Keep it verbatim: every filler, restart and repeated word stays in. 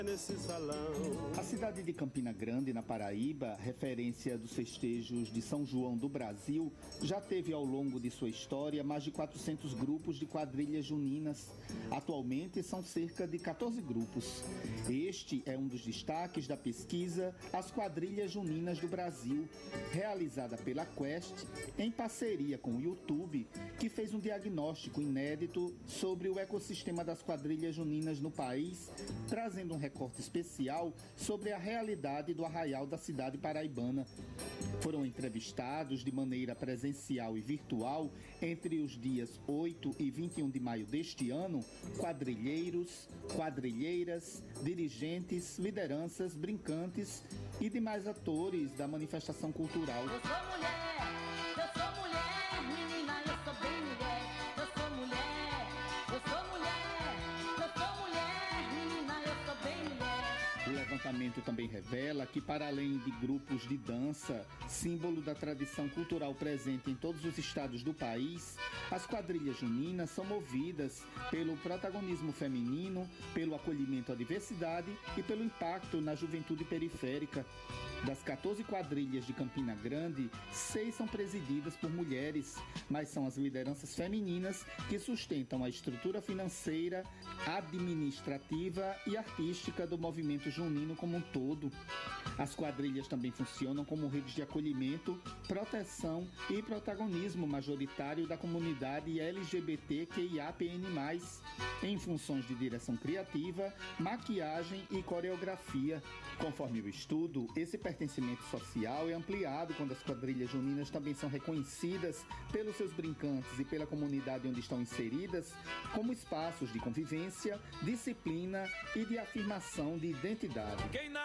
Nesse salão. A cidade de Campina Grande, na Paraíba, referência dos festejos de São João do Brasil, já teve ao longo de sua história mais de quatrocentos grupos de quadrilhas juninas. Atualmente são cerca de quatorze grupos. Este é um dos destaques da pesquisa As Quadrilhas Juninas do Brasil, realizada pela Quest em parceria com o YouTube, que fez um diagnóstico inédito sobre o ecossistema das quadrilhas juninas no país, trazendo um recorte especial sobre a realidade do arraial da cidade paraibana. Foram entrevistados de maneira presencial e virtual entre os dias oito e vinte e um de maio deste ano, quadrilheiros, quadrilheiras, dirigentes, lideranças, brincantes e demais atores da manifestação cultural. Eu sou mulher, eu sou mulher, menina, eu sou bem mulher. Eu sou mulher, eu sou mulher, eu sou mulher, menina, eu sou bem mulher. O levantamento também revela que, para além de grupos de dança, símbolo da tradição cultural presente em todos os estados do país, as quadrilhas juninas são movidas pelo protagonismo feminino, pelo acolhimento à diversidade e pelo impacto na juventude periférica. Das quatorze quadrilhas de Campina Grande, seis são presididas por mulheres, mas são as lideranças femininas que sustentam a estrutura financeira, administrativa e artística do movimento junino como um todo. As quadrilhas também funcionam como redes de acolhimento, proteção e protagonismo majoritário da comunidade L G B T Q I A P N mais, em funções de direção criativa, maquiagem e coreografia. Conforme o estudo, esse pertencimento social é ampliado quando as quadrilhas juninas também são reconhecidas pelos seus brincantes e pela comunidade onde estão inseridas como espaços de convivência, disciplina e de afirmação de identidade.